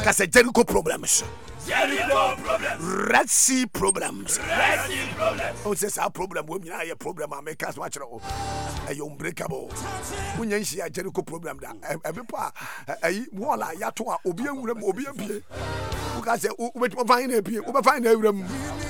That's a Jericho problems. Red Sea problems. Oh, says our problem. Women are a problem. I make us watch it. A unbreakable. When you see a Jericho problem, that every part a walla yatua, Obian, Obian, because we find a room.